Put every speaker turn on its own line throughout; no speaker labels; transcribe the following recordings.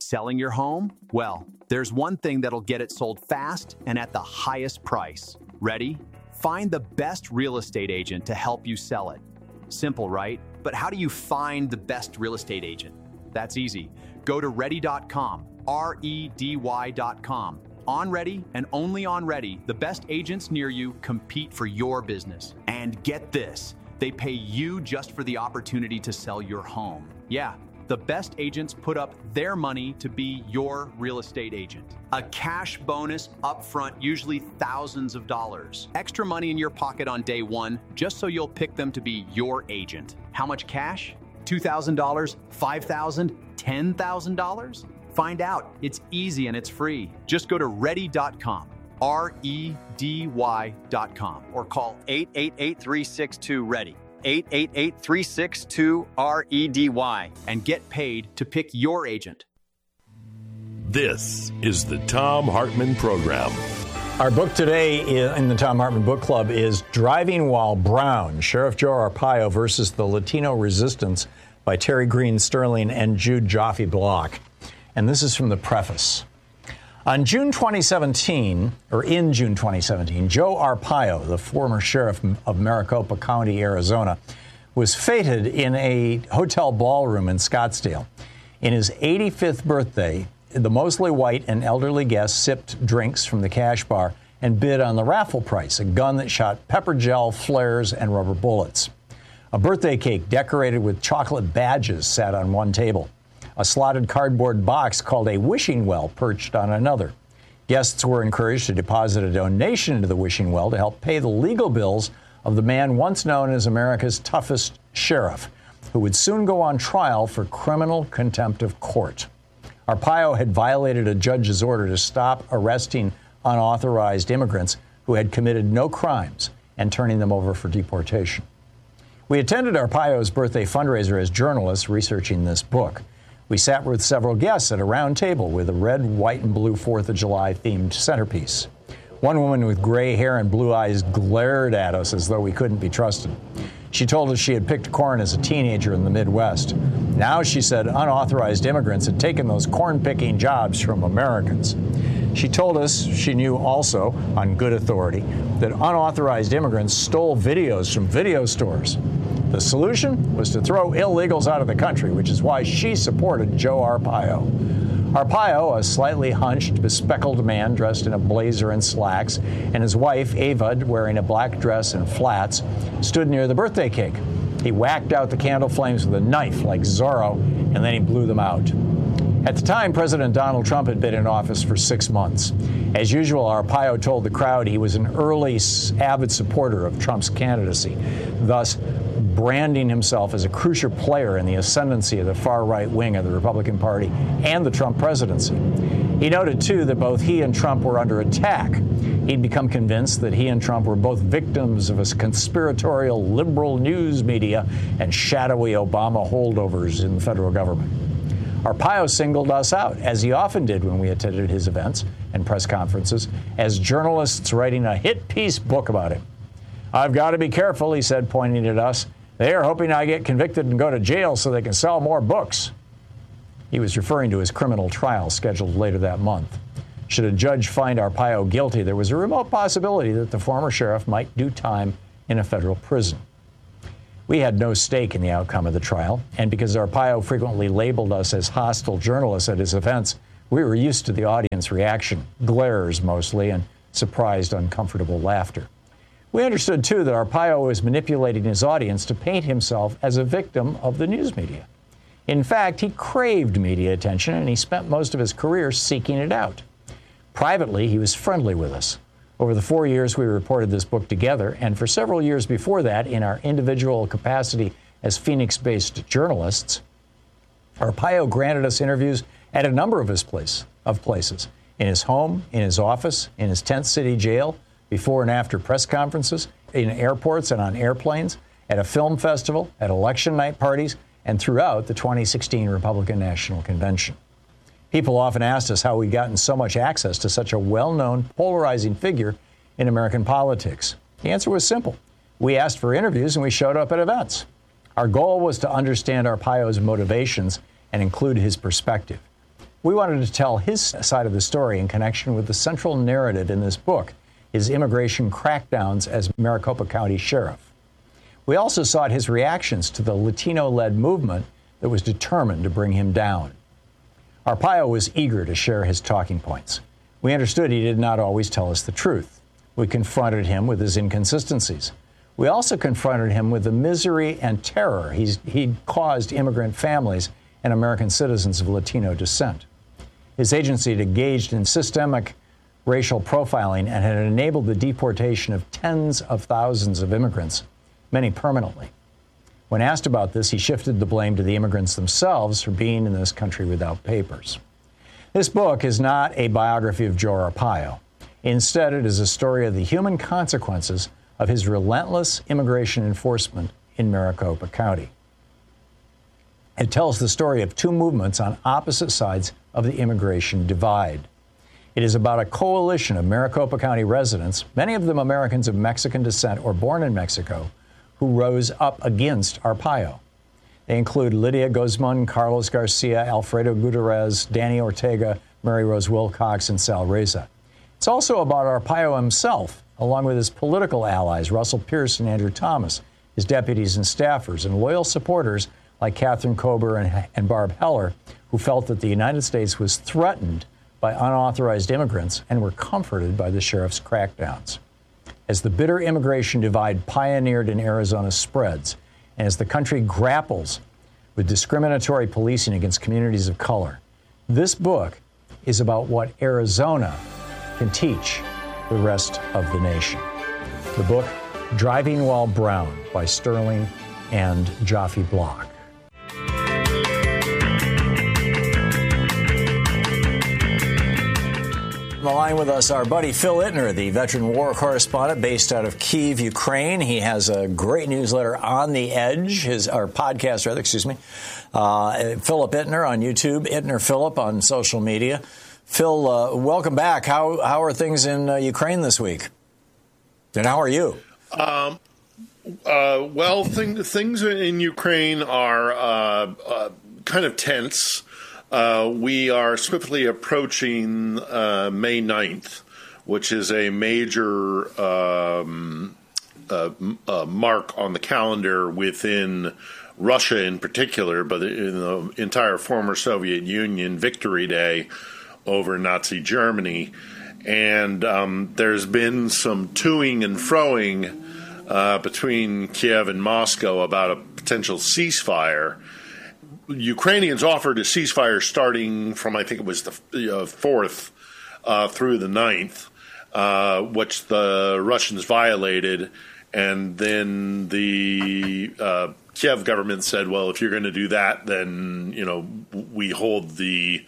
Selling your home? Well, there's one thing that'll get it sold fast and at the highest price. Ready? Find the best real estate agent to help you sell it. Simple, right? But how do you find the best real estate agent? That's easy. Go to ready.com, REDY.com. On Ready and only on Ready, the best agents near you compete for your business. And get this, they pay you just for the opportunity to sell your home. Yeah, the best agents put up their money to be your real estate agent. A cash bonus upfront, usually thousands of dollars. Extra money in your pocket on day one, just so you'll pick them to be your agent. How much cash? $2,000, $5,000, $10,000? Find out. It's easy and it's free. Just go to ready.com, REDY.com, or call 888-362-READY. 888-362-REDY, and get paid to pick your agent.
This is the Thom Hartmann Program.
Our book today in the Thom Hartmann Book Club is Driving While Brown, Sheriff Joe Arpaio versus the Latino Resistance by Terry Green Sterling and Jude Joffe Block. And this is from the preface. In June 2017, Joe Arpaio, the former sheriff of Maricopa County, Arizona, was feted in a hotel ballroom in Scottsdale. In his 85th birthday, the mostly white and elderly guests sipped drinks from the cash bar and bid on the raffle price, a gun that shot pepper gel, flares, and rubber bullets. A birthday cake decorated with chocolate badges sat on one table. A slotted cardboard box called a wishing well perched on another. Guests were encouraged to deposit a donation into the wishing well to help pay the legal bills of the man once known as America's toughest sheriff, who would soon go on trial for criminal contempt of court. Arpaio had violated a judge's order to stop arresting unauthorized immigrants who had committed no crimes and turning them over for deportation. We attended Arpaio's birthday fundraiser as journalists researching this book. We sat with several guests at a round table with a red, white, and blue 4th of July themed centerpiece. One woman with gray hair and blue eyes glared at us as though we couldn't be trusted. She told us she had picked corn as a teenager in the Midwest. Now, she said, unauthorized immigrants had taken those corn-picking jobs from Americans. She told us she knew also, on good authority, that unauthorized immigrants stole videos from video stores. The solution was to throw illegals out of the country, which is why she supported Joe Arpaio. Arpaio, a slightly hunched, bespectacled man dressed in a blazer and slacks, and his wife, Ava, wearing a black dress and flats, stood near the birthday cake. He whacked out the candle flames with a knife like Zorro, and then he blew them out. At the time, President Donald Trump had been in office for 6 months. As usual, Arpaio told the crowd he was an early, avid supporter of Trump's candidacy, thus branding himself as a crucial player in the ascendancy of the far-right wing of the Republican Party and the Trump presidency. He noted, too, that both he and Trump were under attack. He'd become convinced that he and Trump were both victims of a conspiratorial liberal news media and shadowy Obama holdovers in the federal government. Arpaio singled us out, as he often did when we attended his events and press conferences, as journalists writing a hit-piece book about him. "I've got to be careful," he said, pointing at us. "They are hoping I get convicted and go to jail so they can sell more books." He was referring to his criminal trial scheduled later that month. Should a judge find Arpaio guilty, there was a remote possibility that the former sheriff might do time in a federal prison. We had no stake in the outcome of the trial, and because Arpaio frequently labeled us as hostile journalists at his events, we were used to the audience reaction, glares mostly, and surprised, uncomfortable laughter. We understood, too, that Arpaio was manipulating his audience to paint himself as a victim of the news media. In fact, he craved media attention, and he spent most of his career seeking it out. Privately, he was friendly with us. Over the 4 years we reported this book together, and for several years before that, in our individual capacity as Phoenix-based journalists, Arpaio granted us interviews at a number of his places, in his home, in his office, in his tent city jail, before and after press conferences, in airports and on airplanes, at a film festival, at election night parties, and throughout the 2016 Republican National Convention. People often asked us how we'd gotten so much access to such a well-known, polarizing figure in American politics. The answer was simple. We asked for interviews and we showed up at events. Our goal was to understand Arpaio's motivations and include his perspective. we wanted to tell his side of the story in connection with the central narrative in this book, his immigration crackdowns as Maricopa County Sheriff. We also sought his reactions to the Latino-led movement that was determined to bring him down. Arpaio was eager to share his talking points. We understood he did not always tell us the truth. We confronted him with his inconsistencies. We also confronted him with the misery and terror he'd caused immigrant families and American citizens of Latino descent. His agency had engaged in systemic racial profiling and had enabled the deportation of tens of thousands of immigrants, many permanently. When asked about this, he shifted the blame to the immigrants themselves for being in this country without papers. This book is not a biography of Joe Arpaio. Instead, it is a story of the human consequences of his relentless immigration enforcement in Maricopa County. It tells the story of two movements on opposite sides of the immigration divide. It is about a coalition of Maricopa County residents, many of them Americans of Mexican descent or born in Mexico, who rose up against Arpaio. They include Lydia Guzman, Carlos Garcia, Alfredo Gutierrez, Danny Ortega, Mary Rose Wilcox, and Sal Reza. It's also about Arpaio himself, along with his political allies, Russell Pierce and Andrew Thomas, his deputies and staffers, and loyal supporters like Catherine Kober and Barb Heller, who felt that the United States was threatened by unauthorized immigrants and were comforted by the sheriff's crackdowns. As the bitter immigration divide pioneered in Arizona spreads, and as the country grapples with discriminatory policing against communities of color, this book is about what Arizona can teach the rest of the nation. The book, Driving While Brown, by Sterling and Joffe Block. On the line with us, our buddy Phil Ittner, the veteran war correspondent based out of Kyiv, Ukraine. He has a great newsletter, On the Edge, our podcast, rather, excuse me. Philip Ittner on YouTube, Ittner Philip on social media. Phil, welcome back. How are things in Ukraine this week? And how are you?
Well, things in Ukraine are kind of tense. We are swiftly approaching May 9th, which is a major mark on the calendar within Russia in particular, but in the entire former Soviet Union, Victory Day over Nazi Germany. And there's been some toing and froing between Kiev and Moscow about a potential ceasefire. Ukrainians offered a ceasefire starting from, I think it was the 4th through the 9th, which the Russians violated. And then the Kiev government said, well, if you're going to do that, then, we hold the,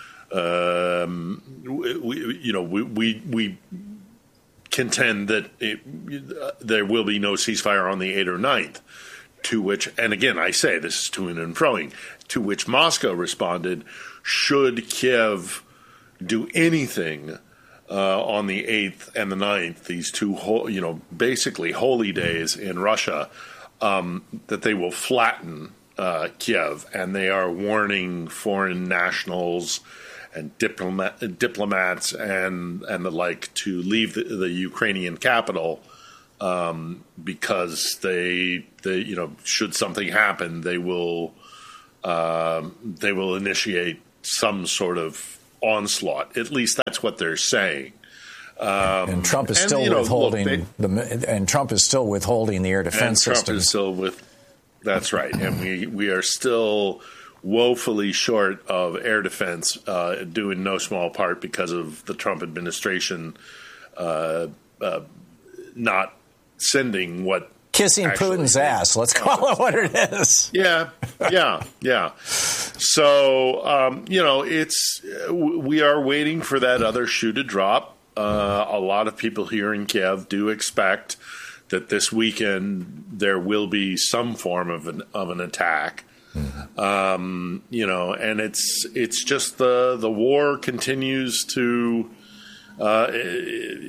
we contend that there will be no ceasefire on the 8th or 9th. To which, and again, I say this is to and froing, to which Moscow responded, should Kiev do anything on the 8th and the 9th, these two, basically holy days in Russia, that they will flatten Kiev, and they are warning foreign nationals and diplomats and the like to leave the Ukrainian capital. Because they should something happen, they will initiate some sort of onslaught. At least that's what they're saying.
And Trump is still withholding Trump is still withholding the air defense systems.
That's right, and we are still woefully short of air defense, due in no small part because of the Trump administration not sending what
kissing Putin's ass. Let's call it what it is.
Yeah. So we are waiting for that other shoe to drop. A lot of people here in Kiev do expect that this weekend there will be some form of an attack. Mm-hmm. And it's just the war continues to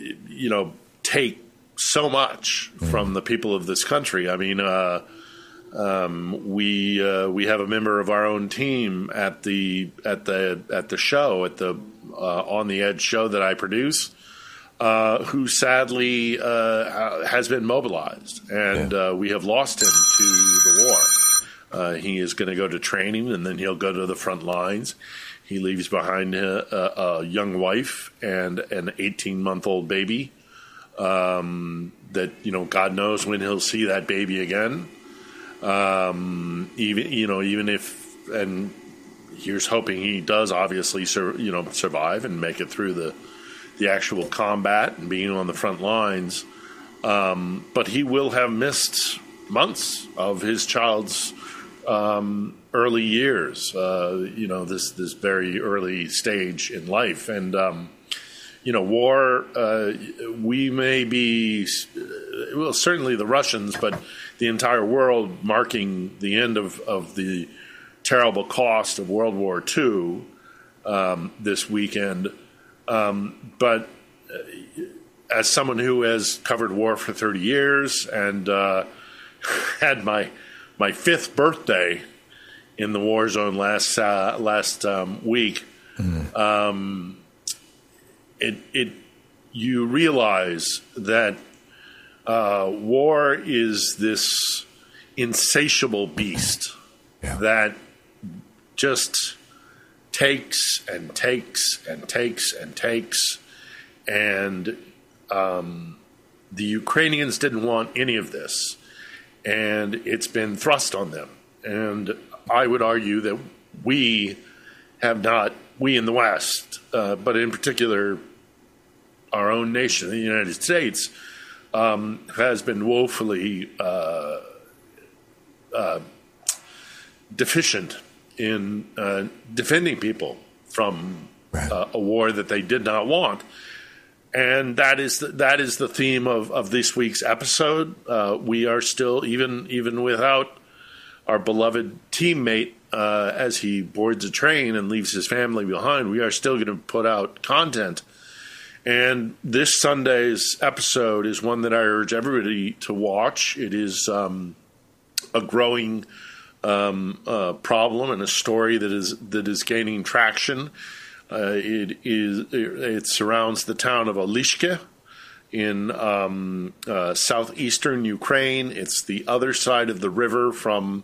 take so much from the people of this country. I mean, We have a member of our own team at the show, at the On the Edge show that I produce, who sadly has been mobilized, and we have lost him to the war. He is going to go to training, and then he'll go to the front lines. He leaves behind a young wife and an 18-month-old baby. That God knows when he'll see that baby again. Even if, and here's hoping he does obviously survive and make it through the actual combat and being on the front lines. But he will have missed months of his child's early years, this very early stage in life. And, war, we may be, certainly the Russians, but the entire world marking the end of the terrible cost of World War II this weekend. But as someone who has covered war for 30 years and had my fifth birthday in the war zone last week, you realize that war is this insatiable beast that just takes and takes and takes and takes, and the Ukrainians didn't want any of this, and it's been thrust on them. And I would argue that we in the West, but in particular our own nation, the United States, has been woefully deficient in defending people from a war that they did not want. And that is the theme of this week's episode. We are still, even without our beloved teammate, as he boards a train and leaves his family behind, we are still going to put out content. And this Sunday's episode is one that I urge everybody to watch. It is a growing problem and a story that is gaining traction. It surrounds the town of Olishka in southeastern Ukraine. It's the other side of the river from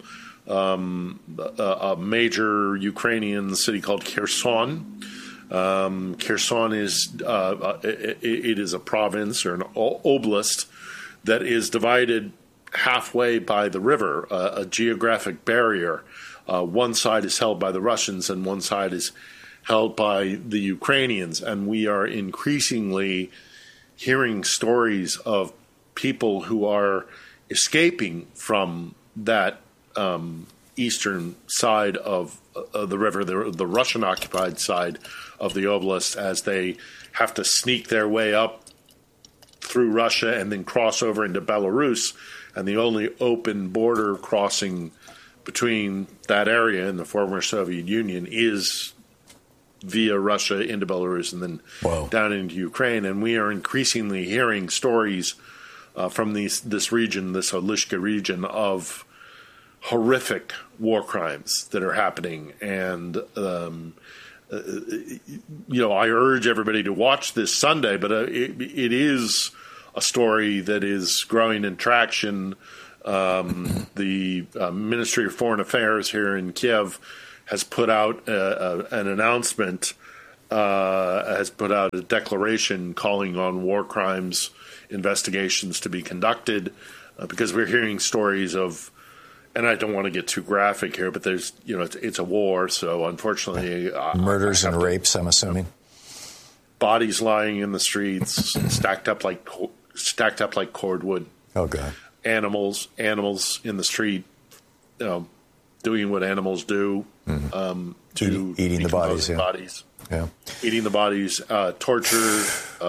a major Ukrainian city called Kherson. Kherson is it is a province or an oblast that is divided halfway by the river, a geographic barrier. One side is held by the Russians and one side is held by the Ukrainians, and we are increasingly hearing stories of people who are escaping from that eastern side of the river, the Russian-occupied side of the oblast, as they have to sneak their way up through Russia and then cross over into Belarus. And the only open border crossing between that area and the former Soviet Union is via Russia into Belarus and then down into Ukraine. And we are increasingly hearing stories from this region, this Olishka region, of horrific war crimes that are happening. And, I urge everybody to watch this Sunday, but it is a story that is growing in traction. The Ministry of Foreign Affairs here in Kiev has put out an announcement, has put out a declaration calling on war crimes investigations to be conducted, because we're hearing stories of, and I don't want to get too graphic here, but there's, it's a war, so unfortunately,
murders and rapes, I'm assuming.
Bodies lying in the streets, stacked up like cordwood.
Oh God!
Animals in the street, doing what animals do. To
eating the bodies.
Eating the bodies, torture.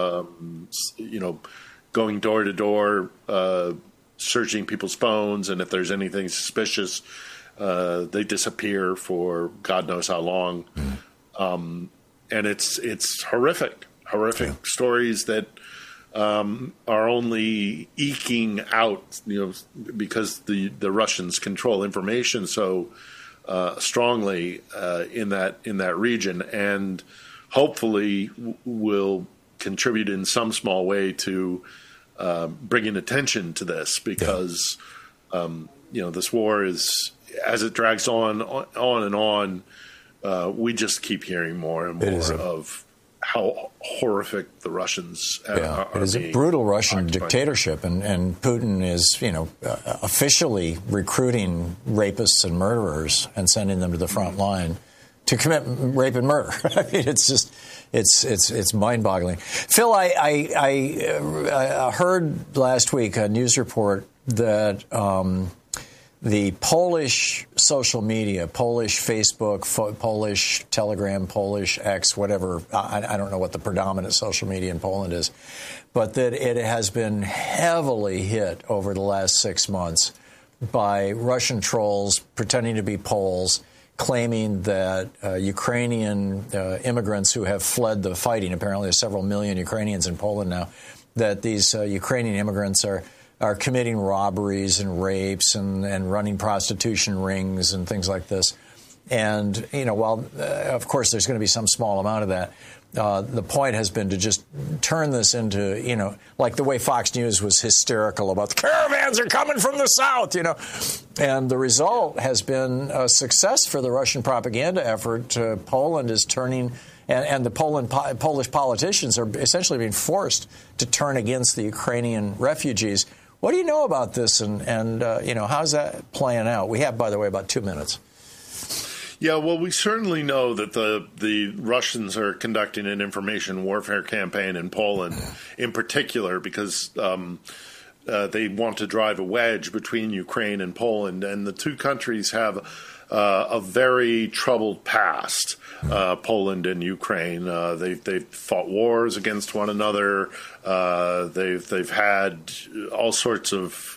Going door to door, searching people's phones, and if there's anything suspicious, they disappear for God knows how long. And it's horrific stories that are only eking out, because the Russians control information so strongly in that region, and hopefully will contribute in some small way to bringing attention to this, because this war is, as it drags on and on, we just keep hearing more and more of how horrific the Russians are.
It is a brutal Russian dictatorship, and Putin is, officially recruiting rapists and murderers and sending them to the front line to commit rape and murder. I mean, it's just, it's mind-boggling. Phil, I heard last week a news report that the Polish social media, Polish Facebook, Polish Telegram, Polish X, whatever, I don't know what the predominant social media in Poland is, but that it has been heavily hit over the last 6 months by Russian trolls pretending to be Poles, claiming that Ukrainian immigrants who have fled the fighting, apparently there's several million Ukrainians in Poland now, that these Ukrainian immigrants are committing robberies and rapes and running prostitution rings and things like this. And, while, of course, there's going to be some small amount of that, the point has been to just turn this into, like the way Fox News was hysterical about the caravans are coming from the south, And the result has been a success for the Russian propaganda effort. Poland is turning, and the Polish politicians are essentially being forced to turn against the Ukrainian refugees. What do you know about this, and how's that playing out? We have, by the way, about 2 minutes.
Yeah, well, we certainly know that the Russians are conducting an information warfare campaign in Poland, in particular, because they want to drive a wedge between Ukraine and Poland, and the two countries have a very troubled past. Poland and Ukraine, they've fought wars against one another. They've had all sorts of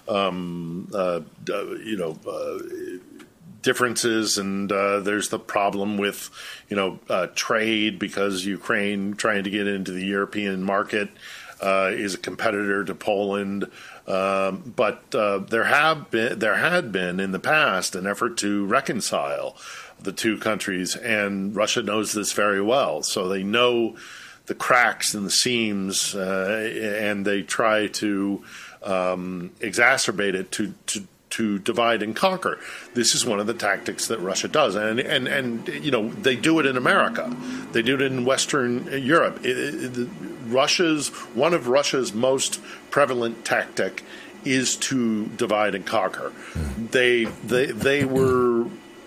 differences, and there's the problem with trade, because Ukraine trying to get into the European market is a competitor to Poland. But there had been in the past an effort to reconcile the two countries, and Russia knows this very well. So they know the cracks and the seams, and they try to exacerbate it to divide and conquer. This is one of the tactics that Russia does, and they do it in America. They do it in Western Europe. One of Russia's most prevalent tactic is to divide and conquer. They were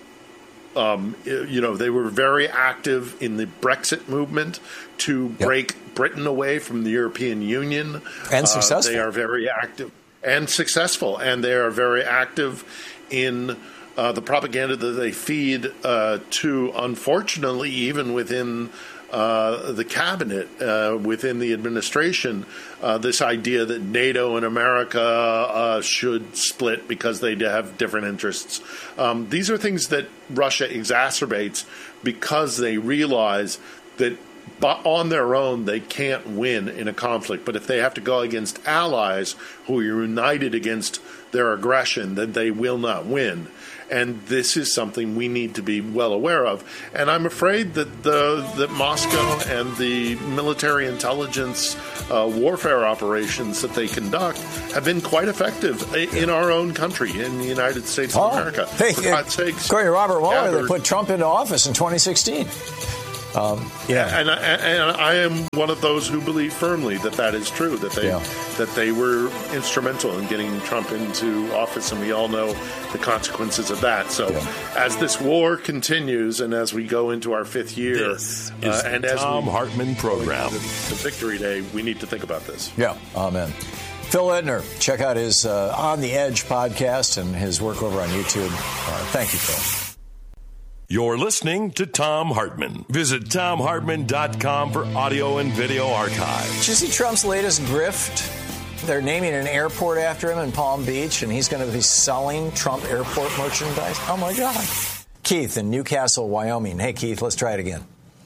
they were very active in the Brexit movement to break Britain away from the European Union,
and successful.
They are very active and successful, and they are very active in the propaganda that they feed to, unfortunately, even within the cabinet, within the administration, this idea that NATO and America should split because they have different interests. These are things that Russia exacerbates because they realize that on their own they can't win in a conflict. But if they have to go against allies who are united against their aggression, then they will not win. And this is something we need to be well aware of. And I'm afraid that that Moscow and the military intelligence warfare operations that they conduct have been quite effective in our own country, in the United States of America.
Hey,
for God's sakes,
according to Robert Mueller, they put Trump into office in 2016.
And I am one of those who believe firmly that is true, that they were instrumental in getting Trump into office, and we all know the consequences of that. So as this war continues, and as we go into our fifth year,
this is the Thom Hartmann Program.
The Victory Day, we need to think about this.
Yeah, amen. Phil Edner, check out his On the Edge podcast and his work over on YouTube. Thank you, Phil.
You're listening to Thom Hartmann. Visit ThomHartmann.com for audio and video archives.
Did you see Trump's latest grift? They're naming an airport after him in Palm Beach, and he's going to be selling Trump airport merchandise. Oh, my God. Keith in Newcastle, Wyoming. Hey, Keith, let's try it again.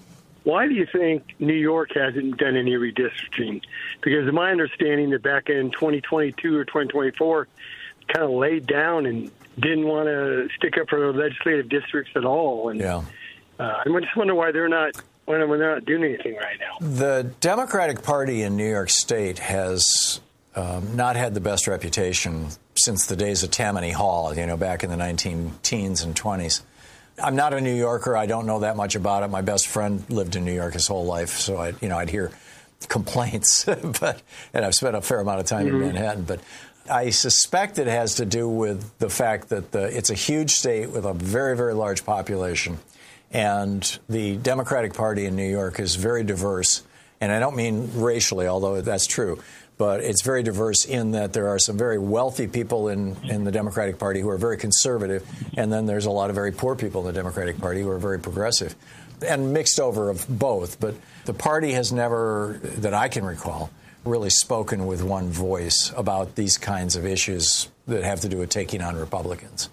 Why do you think New York hasn't done any redistricting? Because my understanding that back in 2022 or 2024, kind of laid down and didn't want to stick up for the legislative districts at all. And I just wonder why they're not doing anything right now.
The Democratic Party in New York State has not had the best reputation since the days of Tammany Hall, back in the 19-teens and 20s. I'm not a New Yorker. I don't know that much about it. My best friend lived in New York his whole life, so I'd hear complaints, and I've spent a fair amount of time in Manhattan. But I suspect it has to do with the fact that it's a huge state with a very, very large population, and the Democratic Party in New York is very diverse. And I don't mean racially, although that's true. But it's very diverse in that there are some very wealthy people in the Democratic Party who are very conservative, and then there's a lot of very poor people in the Democratic Party who are very progressive, and mixed over of both. But the party has never, that I can recall, really spoken with one voice about these kinds of issues that have to do with taking on Republicans.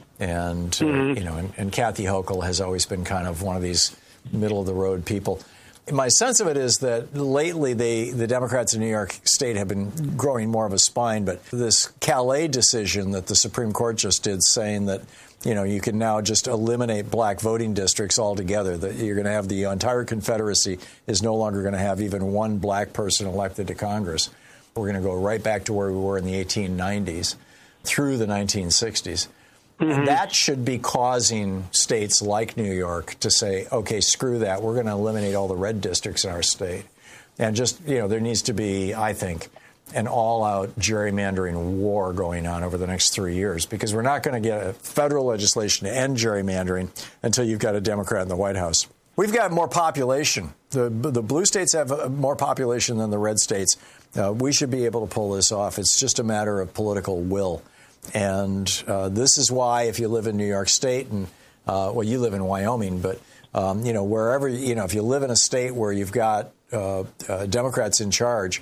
And, and Kathy Hochul has always been kind of one of these middle-of-the-road people. My sense of it is that lately the Democrats in New York State have been growing more of a spine, but this Calais decision that the Supreme Court just did, saying that, you can now just eliminate black voting districts altogether, that you're going to have the entire Confederacy is no longer going to have even one black person elected to Congress. We're going to go right back to where we were in the 1890s through the 1960s. Mm-hmm. That should be causing states like New York to say, okay, screw that. We're going to eliminate all the red districts in our state. And just, there needs to be, I think, an all-out gerrymandering war going on over the next 3 years, because we're not going to get a federal legislation to end gerrymandering until you've got a Democrat in the White House. We've got more population. The blue states have more population than the red states. We should be able to pull this off. It's just a matter of political will. And this is why, if you live in New York State, and you live in Wyoming, but wherever, if you live in a state where you've got Democrats in charge,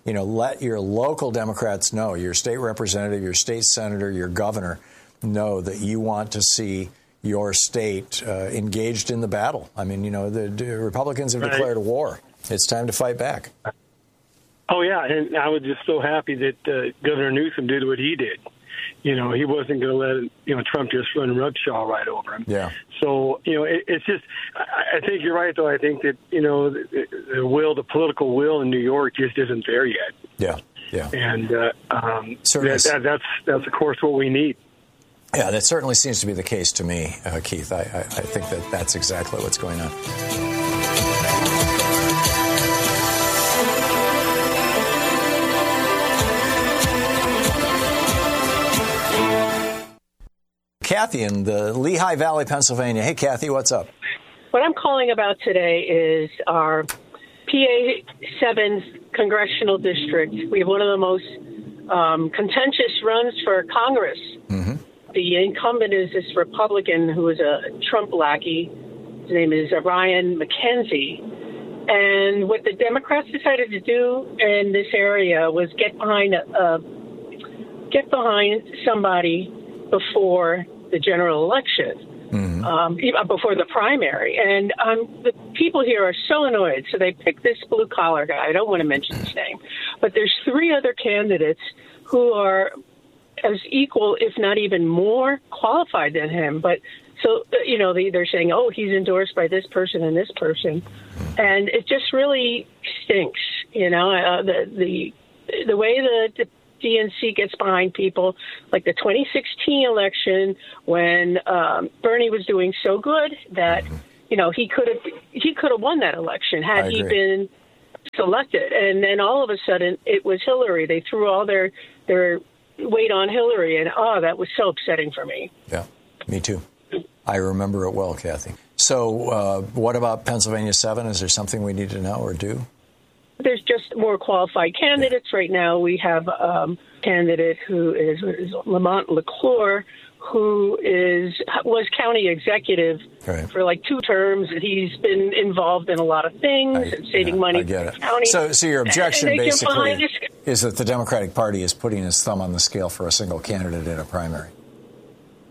let your local Democrats know, your state representative, your state senator, your governor, know that you want to see your state engaged in the battle. I mean, the Republicans have declared a war. It's time to fight back.
Oh, yeah, and I was just so happy that Governor Newsom did what he did. He wasn't going to let, Trump just run roughshod right over him.
Yeah.
So, it's just, I think you're right, though. I think that, the political will in New York just isn't there yet.
Yeah, yeah.
And that's, of course, what we need.
Yeah, that certainly seems to be the case to me, Keith. I think that's exactly what's going on. Kathy in the Lehigh Valley, Pennsylvania. Hey, Kathy, what's up?
What I'm calling about today is our PA 7th congressional district. We have one of the most contentious runs for Congress. Mm-hmm. The incumbent is this Republican who is a Trump lackey. His name is Ryan McKenzie. And what the Democrats decided to do in this area was get behind somebody before the general election, before the primary. And the people here are so annoyed. So they picked this blue-collar guy. I don't want to mention his name. But there's 3 other candidates who are as equal, if not even more qualified than him. But so, they're saying, oh, he's endorsed by this person and this person. And it just really stinks, the way the DNC gets behind people, like the 2016 election when Bernie was doing so good that he could have won that election had he been selected. And then all of a sudden it was Hillary. They threw all their weight on Hillary, and that was so upsetting for me.
Yeah, me too. I remember it well, Kathy. So what about Pennsylvania 7? Is there something we need to know or do?
There's just more qualified candidates right now. We have a candidate who is Lamont LeClure, who was county executive for like 2 terms. He's been involved in a lot of things and saving money for the county.
So your objection basically is that the Democratic Party is putting its thumb on the scale for a single candidate in a primary.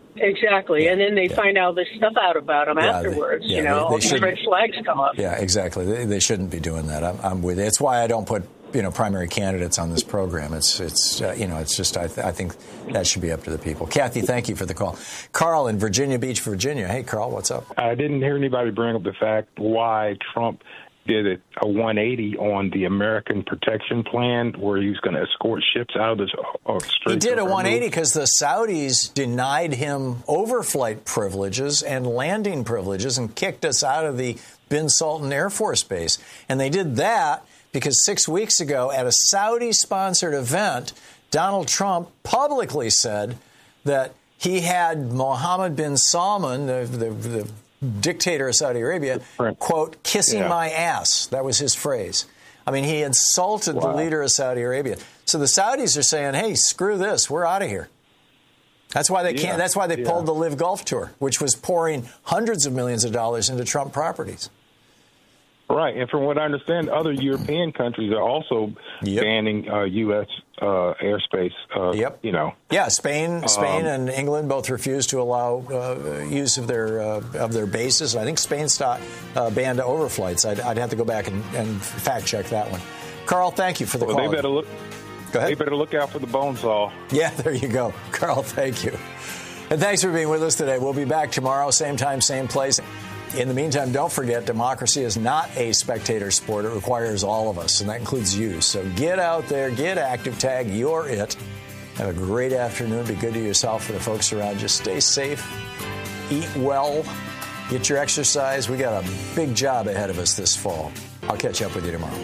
Exactly, and then they find all this stuff out about them afterwards. All these red flags come up.
Yeah, exactly. They shouldn't be doing that. I'm with you. It's why I don't put primary candidates on this program. It's just I think that should be up to the people. Kathy, thank you for the call. Carl in Virginia Beach, Virginia. Hey, Carl, what's up?
I didn't hear anybody bring up the fact why Trump did a 180 on the American Protection Plan, where he was going to escort ships out of the Strait.
He did a 180 because the Saudis denied him overflight privileges and landing privileges and kicked us out of the Bin Sultan Air Force Base. And they did that because 6 weeks ago at a Saudi-sponsored event, Donald Trump publicly said that he had Mohammed bin Salman, the dictator of Saudi Arabia, quote, kissing my ass. That was his phrase. I mean, he insulted the leader of Saudi Arabia. So the Saudis are saying, hey, screw this. We're out of here. That's why they can't. That's why they pulled the Live Golf Tour, which was pouring hundreds of millions of dollars into Trump properties.
Right, and from what I understand, other European countries are also banning U.S. airspace.
Yeah, Spain and England both refused to allow use of their bases. I think Spain banned overflights. I'd have to go back and fact check that one. Carl, thank you for the call.
They better look.
Go ahead.
They better look out for the bone saw.
Yeah, there you go, Carl. Thank you, and thanks for being with us today. We'll be back tomorrow, same time, same place. In the meantime, don't forget, democracy is not a spectator sport. It requires all of us, and that includes you. So get out there, get active, tag you're it. Have a great afternoon. Be good to yourself and the folks around you. Stay safe, eat well, get your exercise. We got a big job ahead of us this fall. I'll catch up with you tomorrow.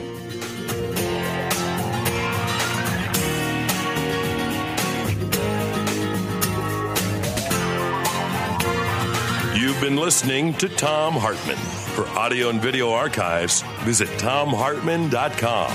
You've been listening to Thom Hartmann. For audio and video archives, visit ThomHartmann.com.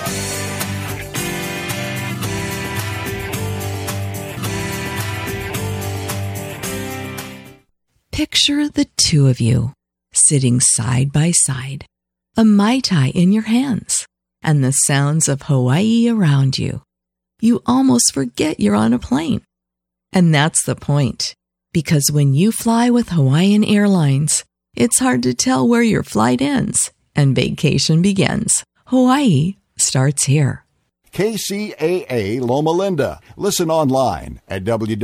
Picture the two of you sitting side by side, a Mai Tai in your hands, and the sounds of Hawaii around you. You almost forget you're on a plane. And that's the point. Because when you fly with Hawaiian Airlines, it's hard to tell where your flight ends and vacation begins. Hawaii starts here.
KCAA Loma Linda. Listen online at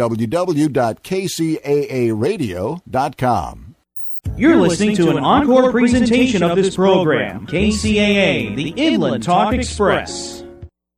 www.kcaaradio.com.
You're listening to an encore presentation of this program, KCAA, the Inland Talk Express.